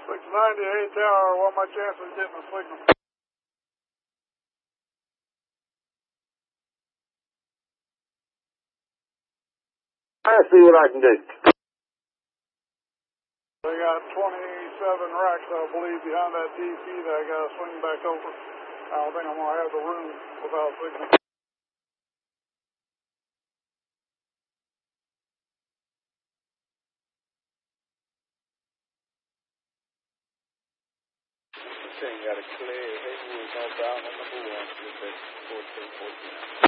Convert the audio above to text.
698 tower, what my chances of getting a signal? I'll see what I can do. They got 27 racks, I believe, behind that DC that I got to swing back over. I don't think I'm going to have the room without signal. Got a clear Haywood northbound on number 1, 1414.